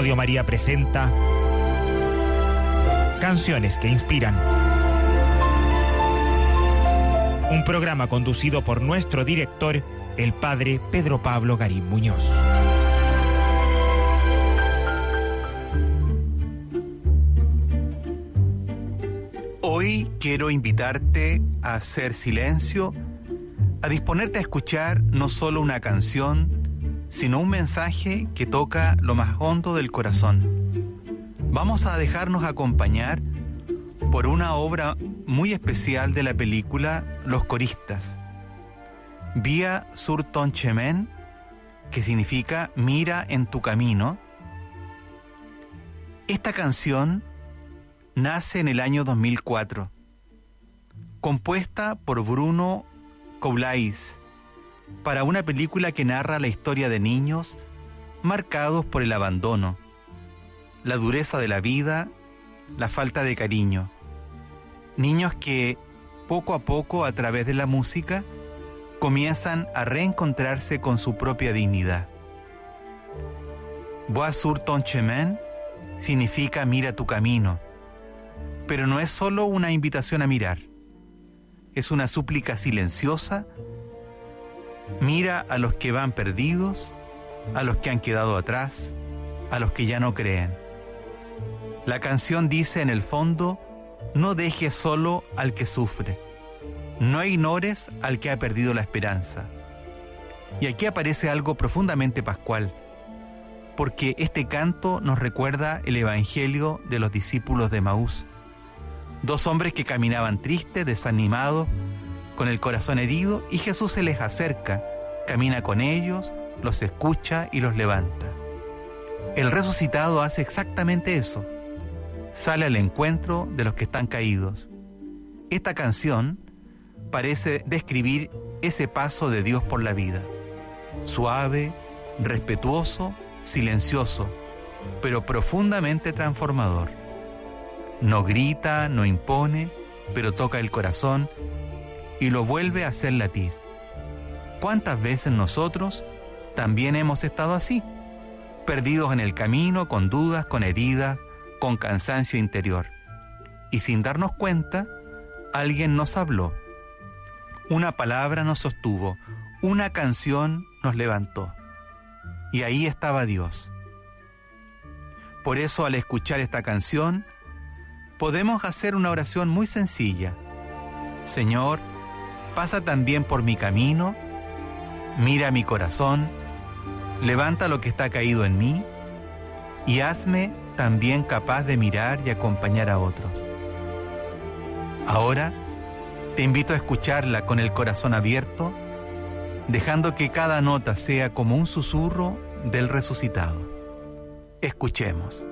Radio María presenta Canciones que Inspiran. Un programa conducido por nuestro director, el padre Pedro Pablo Garín Muñoz. Hoy quiero invitarte a hacer silencio, a disponerte a escuchar no solo una canción, sino un mensaje que toca lo más hondo del corazón. Vamos a dejarnos acompañar por una obra muy especial de la película Los Coristas. Via sur ton chemin, que significa mira en tu camino. Esta canción nace en el año 2004, compuesta por Bruno Coulais, para una película que narra la historia de niños marcados por el abandono, la dureza de la vida, la falta de cariño. Niños que poco a poco, a través de la música, comienzan a reencontrarse con su propia dignidad. Vois sur ton chemin significa mira tu camino, pero no es solo una invitación a mirar, es una súplica silenciosa. Mira a los que van perdidos, a los que han quedado atrás, a los que ya no creen. La canción dice en el fondo: no dejes solo al que sufre, no ignores al que ha perdido la esperanza. Y aquí aparece algo profundamente pascual, porque este canto nos recuerda el evangelio de los discípulos de Emaús, dos hombres que caminaban tristes, desanimados, con el corazón herido, y Jesús se les acerca, camina con ellos, los escucha y los levanta. El resucitado hace exactamente eso, sale al encuentro de los que están caídos. Esta canción parece describir ese paso de Dios por la vida, suave, respetuoso, silencioso, pero profundamente transformador. No grita, no impone, pero toca el corazón y lo vuelve a hacer latir. ¿Cuántas veces nosotros también hemos estado así, perdidos en el camino, con dudas, con heridas, con cansancio interior? Y sin darnos cuenta, alguien nos habló, una palabra nos sostuvo, una canción nos levantó. Y ahí estaba Dios. Por eso, al escuchar esta canción, podemos hacer una oración muy sencilla. Señor, pasa también por mi camino, mira mi corazón, levanta lo que está caído en mí y hazme también capaz de mirar y acompañar a otros. Ahora te invito a escucharla con el corazón abierto, dejando que cada nota sea como un susurro del resucitado. Escuchemos.